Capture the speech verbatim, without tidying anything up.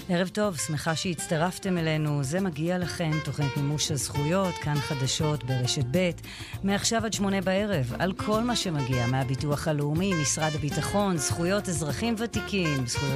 ערב טוב, שמחה שהצטרפתם אלינו. זה מגיע לכם, תוכנית מימוש הזכויות, כאן חדשות ברשת ב', מעכשיו עד שמונה בערב, על כל מה שמגיע מהביטוח הלאומי, משרד הביטחון, זכויות אזרחים ותיקים, זכויות